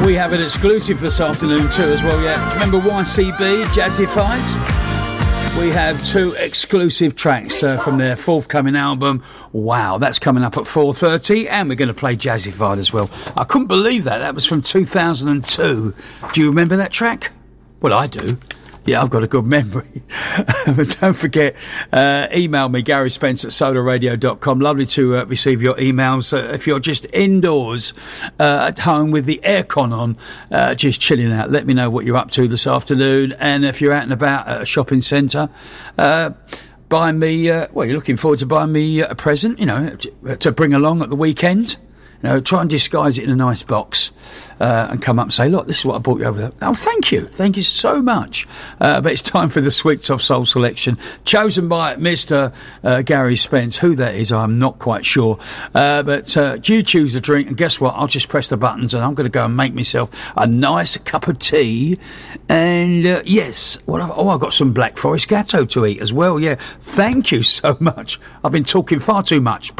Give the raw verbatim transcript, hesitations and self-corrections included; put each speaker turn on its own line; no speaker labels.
We have an exclusive this afternoon too as well, yeah. Remember Y C B, Jazzified? We have two exclusive tracks uh, from their forthcoming album. Wow, that's coming up at four thirty, and we're going to play Jazzified as well. I couldn't believe that. That was from two thousand two. Do you remember that track? Well, I do. Yeah, I've got a good memory. But don't forget, uh, email me, Gary Spence at solar radio dot com. Lovely to uh, receive your emails. Uh, if you're just indoors uh, at home with the aircon on, uh, just chilling out, let me know what you're up to this afternoon. And if you're out and about at a shopping centre, uh, buy me, uh, well, you're looking forward to buying me a present, you know, to, to bring along at the weekend. You know, try and disguise it in a nice box uh, and come up and say, look, this is what I brought you over there. Oh, thank you. Thank you so much. Uh, but it's time for the Sweets of Soul selection, chosen by Mister Uh, Gary Spence. Who that is, I'm not quite sure. Uh, but uh, you choose a drink, and guess what? I'll just press the buttons, and I'm going to go and make myself a nice cup of tea. And, uh, yes, what I've, oh, I've got some Black Forest Gatto to eat as well, yeah. Thank you so much. I've been talking far too much.